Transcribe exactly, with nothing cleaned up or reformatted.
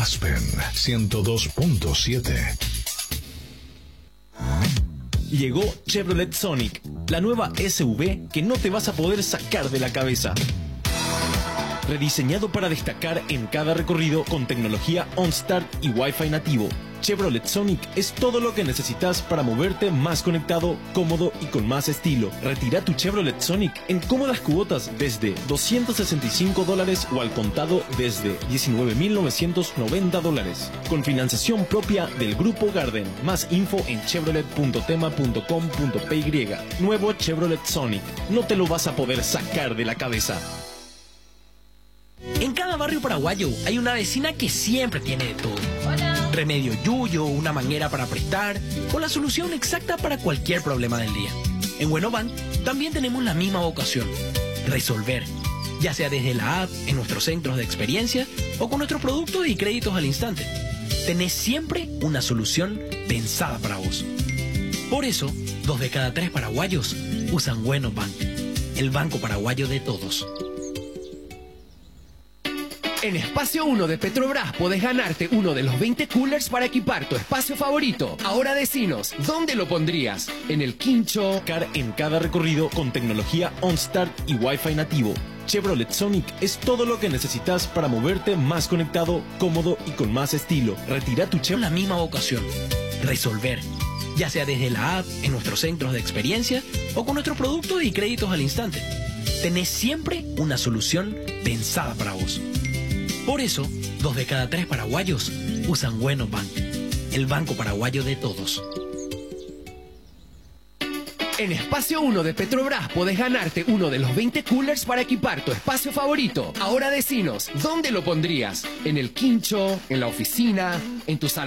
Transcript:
Aspen ciento dos punto siete. Llegó Chevrolet Sonic, la nueva S U V que no te vas a poder sacar de la cabeza. Rediseñado para destacar en cada recorrido con tecnología OnStart y Wi-Fi nativo, Chevrolet Sonic es todo lo que necesitas para moverte más conectado, cómodo y con más estilo. Retira tu Chevrolet Sonic en cómodas cuotas desde doscientos sesenta y cinco dólares o al contado desde diecinueve mil novecientos noventa dólares. Con financiación propia del Grupo Garden. Más info en chevrolet punto tema punto com punto p y. Nuevo Chevrolet Sonic. No te lo vas a poder sacar de la cabeza. En cada barrio paraguayo hay una vecina que siempre tiene de todo. Hola. Remedio yuyo, una manguera para prestar o la solución exacta para cualquier problema del día. En Buenobank también tenemos la misma vocación, resolver, ya sea desde la app, en nuestros centros de experiencia o con nuestros productos y créditos al instante. Tenés siempre una solución pensada para vos. Por eso, dos de cada tres paraguayos usan Buenobank, el banco paraguayo de todos. En Espacio uno de Petrobras podés ganarte uno de los veinte coolers para equipar tu espacio favorito. Ahora decinos, ¿dónde lo pondrías? ¿En el quincho? En cada recorrido con tecnología OnStart y Wi-Fi nativo. Chevrolet Sonic es todo lo que necesitas para moverte más conectado, cómodo y con más estilo. Retira tu Chevrolet. La misma vocación, resolver, ya sea desde la app, en nuestros centros de experiencia o con nuestros productos y créditos al instante. Tenés siempre una solución pensada para vos. Por eso, dos de cada tres paraguayos usan Buenobank, el banco paraguayo de todos. En Espacio uno de Petrobras podés ganarte uno de los veinte coolers para equipar tu espacio favorito. Ahora decinos, ¿dónde lo pondrías? ¿En el quincho? ¿En la oficina? ¿En tu sala?